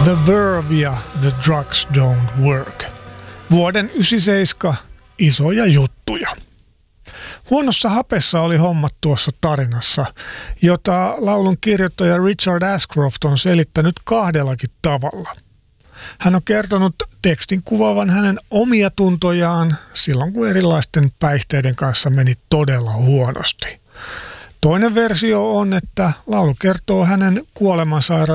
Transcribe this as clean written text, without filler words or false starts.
The Verve ja The Drugs Don't Work. Vuoden 97 isoja juttuja. Huonossa hapessa oli hommat tuossa tarinassa, jota laulun kirjoittaja Richard Ashcroft on selittänyt kahdellakin tavalla. Hän on kertonut tekstin kuvaavan hänen omia tuntojaan silloin, kun erilaisten päihteiden kanssa meni todella huonosti. Toinen versio on, että laulu kertoo hänen kuolemansairaasta